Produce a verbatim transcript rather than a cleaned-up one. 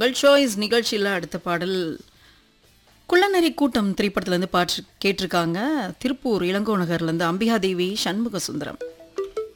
உங்கள் சாய்ஸ் நிகழ்ச்சியில் அடுத்த பாடல் குள்ளநரி கூட்டம் திரைப்படத்துலேருந்து பாட்டு கேட்டிருக்காங்க. திருப்பூர் இளங்கோ நகர்லேருந்து அம்பிகாதேவி சண்முக சுந்தரம்.